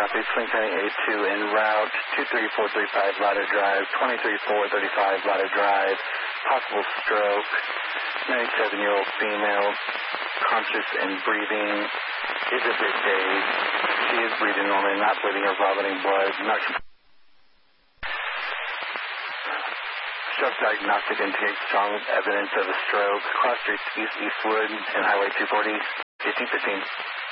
copy. Swing turning A2 en route. 23435 Ladder Drive. 23435 Ladder Drive. Possible stroke. 97-year-old female. Conscious and breathing. Is a bit dazed. She is breathing normally, not bleeding or vomiting blood. Not Stroke diagnostic indicates strong evidence of a stroke. Cross Streets East Eastwood and Highway 240. 1515.